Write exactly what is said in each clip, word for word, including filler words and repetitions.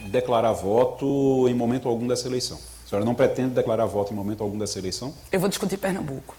declarar voto em momento algum dessa eleição? A senhora não pretende declarar voto em momento algum dessa eleição? Eu vou discutir Pernambuco.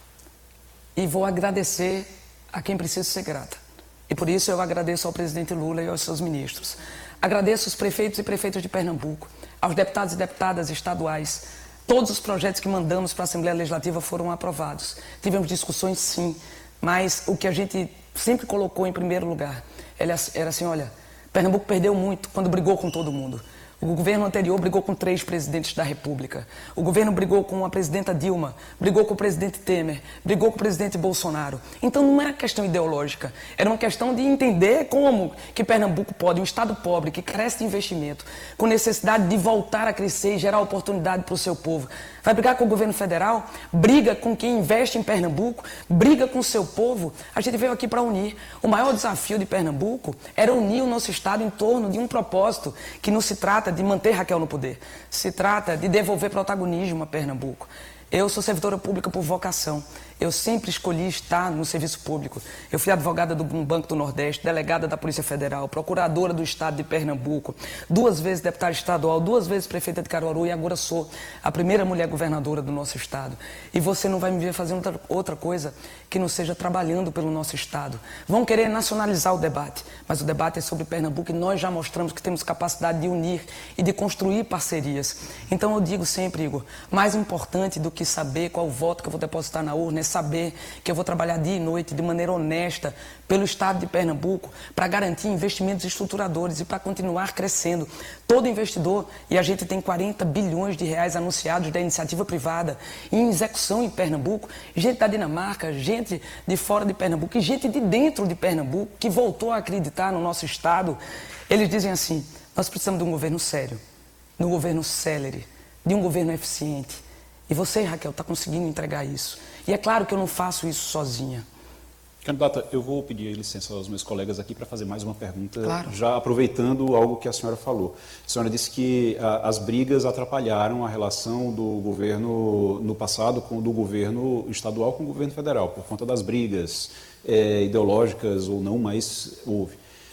E vou agradecer a quem precisa ser grata. E por isso eu agradeço ao presidente Lula e aos seus ministros. Agradeço aos prefeitos e prefeitas de Pernambuco, aos deputados e deputadas estaduais. Todos os projetos que mandamos para a Assembleia Legislativa foram aprovados. Tivemos discussões, sim, mas o que a gente sempre colocou em primeiro lugar era assim, olha, Pernambuco perdeu muito quando brigou com todo mundo. O governo anterior brigou com três presidentes da República. O governo brigou com a presidenta Dilma, brigou com o presidente Temer, brigou com o presidente Bolsonaro. Então não era questão ideológica, era uma questão de entender como que Pernambuco pode, um estado pobre, que carece de investimento, com necessidade de voltar a crescer e gerar oportunidade para o seu povo. Vai brigar com o governo federal, briga com quem investe em Pernambuco, briga com o seu povo. A gente veio aqui para unir. O maior desafio de Pernambuco era unir o nosso estado em torno de um propósito que não se trata de manter Raquel no poder, se trata de devolver protagonismo a Pernambuco. Eu sou servidora pública por vocação. Eu sempre escolhi estar no serviço público. Eu fui advogada do Banco do Nordeste, delegada da Polícia Federal, procuradora do Estado de Pernambuco, duas vezes deputada estadual, duas vezes prefeita de Caruaru e agora sou a primeira mulher governadora do nosso Estado. E você não vai me ver fazendo outra, outra coisa que não seja trabalhando pelo nosso Estado. Vão querer nacionalizar o debate, mas o debate é sobre Pernambuco e nós já mostramos que temos capacidade de unir e de construir parcerias. Então eu digo sempre, Igor, mais importante do que saber qual o voto que eu vou depositar na urna é saber que eu vou trabalhar dia e noite de maneira honesta pelo Estado de Pernambuco para garantir investimentos estruturadores e para continuar crescendo. Todo investidor, e a gente tem quarenta bilhões de reais anunciados da iniciativa privada em execução em Pernambuco, gente da Dinamarca, gente de fora de Pernambuco e gente de dentro de Pernambuco que voltou a acreditar no nosso Estado. Eles dizem assim, nós precisamos de um governo sério, de um governo célere, de um governo eficiente. E você, Raquel, está conseguindo entregar isso. E é claro que eu não faço isso sozinha. Candidata, eu vou pedir licença aos meus colegas aqui para fazer mais uma pergunta, claro. Já aproveitando algo que a senhora falou. A senhora disse que a, as brigas atrapalharam a relação do governo no passado com do governo estadual com o governo federal, por conta das brigas é, ideológicas ou não, mas houve.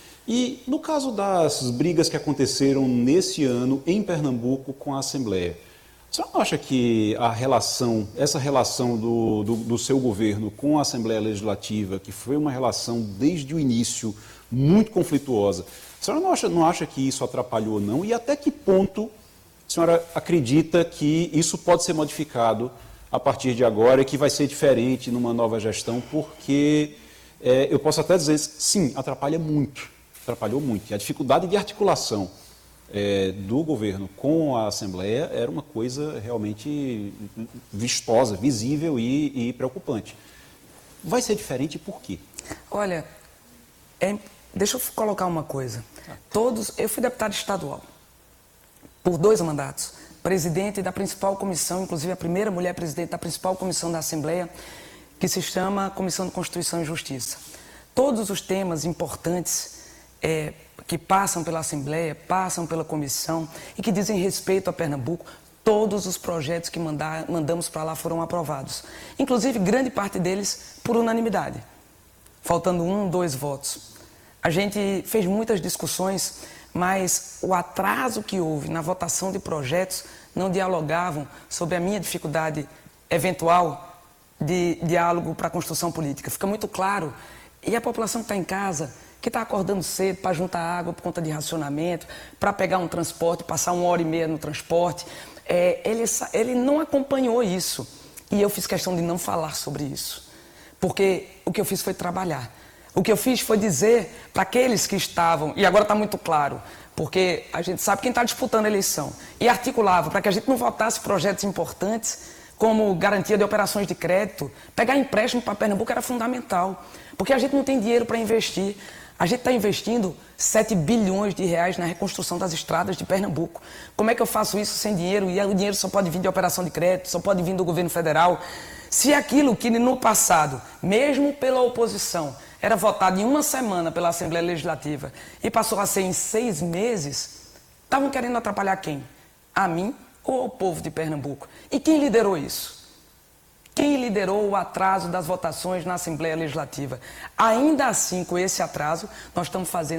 E no caso das brigas que aconteceram nesse ano em Pernambuco com a Assembleia, você não acha que a relação, essa relação do, do, do seu governo com a Assembleia Legislativa, que foi uma relação desde o início muito conflituosa, a senhora não acha, não acha que isso atrapalhou não? E até que ponto a senhora acredita que isso pode ser modificado a partir de agora e que vai ser diferente numa nova gestão? Porque é, eu posso até dizer, sim, atrapalha muito, atrapalhou muito. E a dificuldade de articulação É, do governo com a Assembleia era uma coisa realmente vistosa, visível e, e preocupante. Vai ser diferente por quê? Olha, é, deixa eu colocar uma coisa. Todos, eu fui deputado estadual por dois mandatos, presidente da principal comissão, inclusive a primeira mulher presidente da principal comissão da Assembleia, que se chama Comissão de Constituição e Justiça. Todos os temas importantes é, que passam pela Assembleia, passam pela comissão e que dizem respeito a Pernambuco, todos os projetos que mandar, mandamos para lá foram aprovados. Inclusive, grande parte deles por unanimidade, faltando um, dois votos. A gente fez muitas discussões, mas o atraso que houve na votação de projetos não dialogavam sobre a minha dificuldade eventual de diálogo para a construção política. Fica muito claro. E a população que está em casa, que está acordando cedo para juntar água por conta de racionamento, para pegar um transporte, passar uma hora e meia no transporte, é, ele, ele não acompanhou isso. E eu fiz questão de não falar sobre isso. Porque o que eu fiz foi trabalhar. O que eu fiz foi dizer para aqueles que estavam, e agora está muito claro, porque a gente sabe quem está disputando a eleição, e articulava para que a gente não votasse projetos importantes, como garantia de operações de crédito. Pegar empréstimo para Pernambuco era fundamental, porque a gente não tem dinheiro para investir. A gente está investindo sete bilhões de reais na reconstrução das estradas de Pernambuco. Como é que eu faço isso sem dinheiro? E o dinheiro só pode vir de operação de crédito, só pode vir do governo federal. Se aquilo que no passado, mesmo pela oposição, era votado em uma semana pela Assembleia Legislativa e passou a ser em seis meses, estavam querendo atrapalhar quem? A mim ou ao povo de Pernambuco? E quem liderou isso? Quem liderou o atraso das votações na Assembleia Legislativa? Ainda assim, com esse atraso, nós estamos fazendo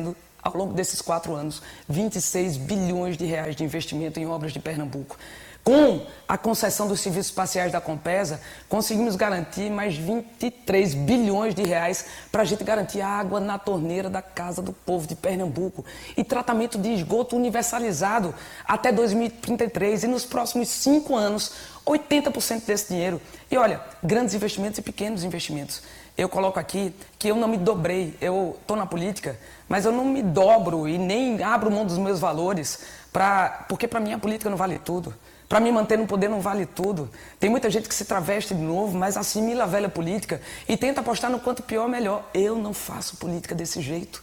ao longo desses quatro anos, vinte e seis bilhões de reais de investimento em obras de Pernambuco. Com a concessão dos serviços espaciais da Compesa, conseguimos garantir mais vinte e três bilhões de reais para a gente garantir água na torneira da casa do povo de Pernambuco e tratamento de esgoto universalizado até dois mil e trinta e três. E nos próximos cinco anos, oitenta por cento desse dinheiro. E olha, grandes investimentos e pequenos investimentos. Eu coloco aqui que eu não me dobrei, eu estou na política, mas eu não me dobro e nem abro mão dos meus valores, pra, porque para mim a política não vale tudo. Para me manter no poder não vale tudo. Tem muita gente que se traveste de novo, mas assimila a velha política e tenta apostar no quanto pior, melhor. Eu não faço política desse jeito.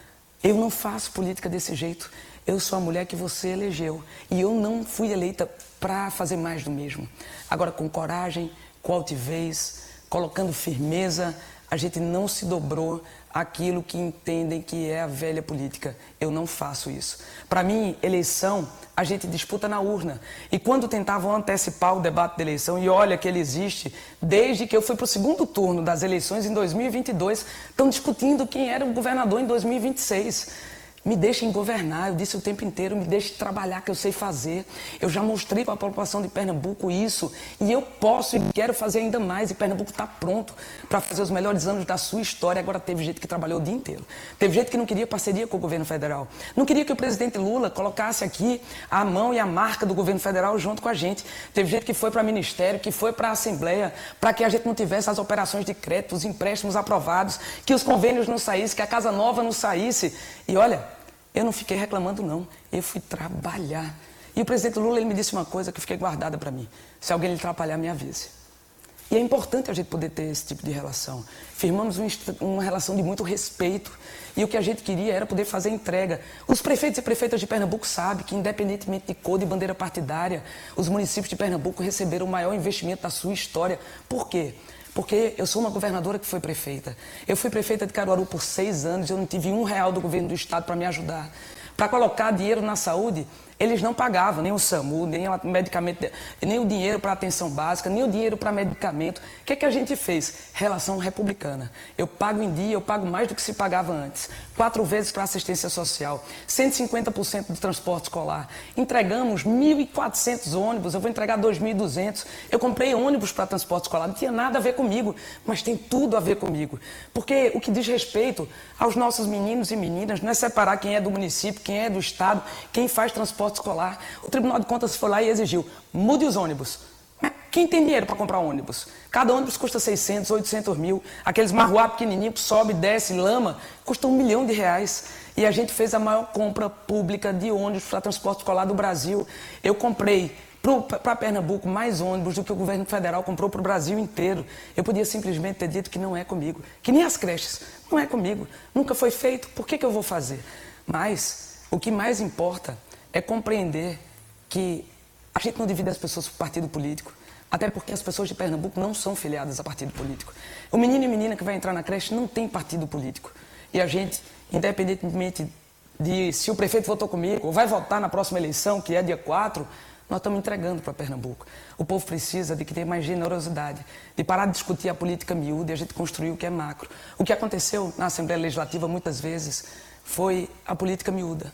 Eu não faço política desse jeito. Eu sou a mulher que você elegeu e eu não fui eleita para fazer mais do mesmo. Agora, com coragem, com altivez, colocando firmeza, a gente não se dobrou àquilo que entendem que é a velha política. Eu não faço isso. Para mim, eleição, a gente disputa na urna. E quando tentavam antecipar o debate da eleição, e olha que ele existe, desde que eu fui para o segundo turno das eleições em dois mil e vinte e dois, estão discutindo quem era o governador em dois mil e vinte e seis. Me deixem governar, eu disse o tempo inteiro, me deixe trabalhar que eu sei fazer. Eu já mostrei para a população de Pernambuco isso e eu posso e quero fazer ainda mais. E Pernambuco está pronto para fazer os melhores anos da sua história. Agora teve gente que trabalhou o dia inteiro. Teve gente que não queria parceria com o governo federal. Não queria que o presidente Lula colocasse aqui a mão e a marca do governo federal junto com a gente. Teve gente que foi para o ministério, que foi para a Assembleia, para que a gente não tivesse as operações de crédito, os empréstimos aprovados, que os convênios não saíssem, que a Casa Nova não saísse. E olha, eu não fiquei reclamando, não. Eu fui trabalhar. E o presidente Lula ele me disse uma coisa que fiquei guardada para mim. Se alguém lhe atrapalhar, me avise. E é importante a gente poder ter esse tipo de relação. Firmamos um, uma relação de muito respeito. E o que a gente queria era poder fazer entrega. Os prefeitos e prefeitas de Pernambuco sabem que, independentemente de cor de bandeira partidária, os municípios de Pernambuco receberam o maior investimento da sua história. Por quê? Porque eu sou uma governadora que foi prefeita. Eu fui prefeita de Caruaru por seis anos e eu não tive um real do governo do estado para me ajudar. Para colocar dinheiro na saúde, eles não pagavam nem o SAMU, nem o medicamento, nem o dinheiro para atenção básica, nem o dinheiro para medicamento. O que é que a gente fez? Relação republicana. Eu pago em dia, eu pago mais do que se pagava antes. Quatro vezes para assistência social, cento e cinquenta por cento do transporte escolar. Entregamos mil e quatrocentos ônibus, eu vou entregar dois mil e duzentos. Eu comprei ônibus para transporte escolar, não tinha nada a ver comigo, mas tem tudo a ver comigo. Porque o que diz respeito aos nossos meninos e meninas não é separar quem é do município, quem é do estado, quem faz transporte escolar. O Tribunal de Contas foi lá e exigiu, mude os ônibus. Mas quem tem dinheiro para comprar ônibus? Cada ônibus custa seiscentos, oitocentos mil. Aqueles marruá pequenininhos que sobe, desce, lama, custam um milhão de reais. E a gente fez a maior compra pública de ônibus para transporte escolar do Brasil. Eu comprei para Pernambuco mais ônibus do que o governo federal comprou para o Brasil inteiro. Eu podia simplesmente ter dito que não é comigo. Que nem as creches. Não é comigo. Nunca foi feito. Por que que eu vou fazer? Mas o que mais importa é compreender que a gente não divide as pessoas por partido político, até porque as pessoas de Pernambuco não são filiadas a partido político. O menino e menina que vai entrar na creche não tem partido político. E a gente, independentemente de se o prefeito votou comigo ou vai votar na próxima eleição, que é dia quatro, nós estamos entregando para Pernambuco. O povo precisa de que tenha mais generosidade, de parar de discutir a política miúda e a gente construir o que é macro. O que aconteceu na Assembleia Legislativa muitas vezes foi a política miúda.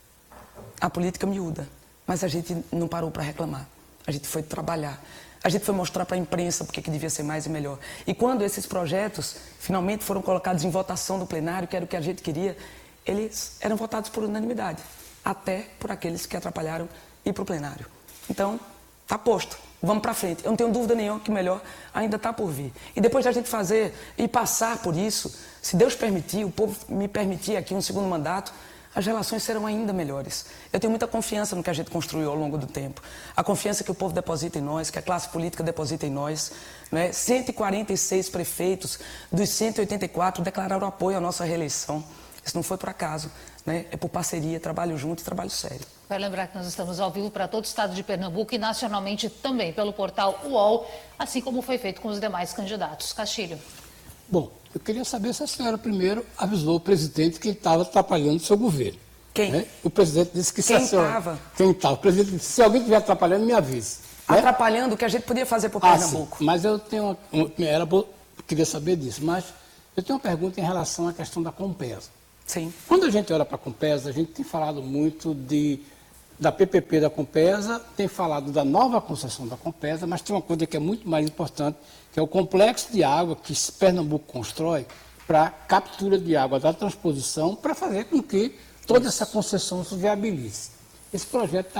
A política miúda, mas a gente não parou para reclamar, a gente foi trabalhar, a gente foi mostrar para a imprensa porque que devia ser mais e melhor. E quando esses projetos finalmente foram colocados em votação do plenário, que era o que a gente queria, eles eram votados por unanimidade, até por aqueles que atrapalharam ir para o plenário. Então, está posto, vamos para frente. Eu não tenho dúvida nenhuma que melhor ainda está por vir. E depois da gente fazer e passar por isso, se Deus permitir, o povo me permitir aqui um segundo mandato, as relações serão ainda melhores. Eu tenho muita confiança no que a gente construiu ao longo do tempo. A confiança que o povo deposita em nós, que a classe política deposita em nós. Né? cento e quarenta e seis prefeitos dos cento e oitenta e quatro declararam apoio à nossa reeleição. Isso não foi por acaso, né? É por parceria, trabalho junto e trabalho sério. Vai lembrar que nós estamos ao vivo para todo o estado de Pernambuco e nacionalmente também pelo portal U O L, assim como foi feito com os demais candidatos. Castilho. Bom, eu queria saber se a senhora primeiro avisou o presidente que ele estava atrapalhando o seu governo. Quem? Né? O presidente disse que se Quem a senhora... estava? Quem estava? O presidente disse, se alguém estiver atrapalhando, me avise. Né? Atrapalhando o que a gente podia fazer por Ah, Pernambuco. sim. Mas eu tenho uma... Era, eu queria saber disso, mas eu tenho uma pergunta em relação à questão da Compesa. Sim. Quando a gente olha para a Compesa, a gente tem falado muito de, da P P P da Compesa, tem falado da nova concessão da Compesa, mas tem uma coisa que é muito mais importante, que é o complexo de água que Pernambuco constrói para captura de água da transposição, para fazer com que toda essa concessão se viabilize. Esse projeto está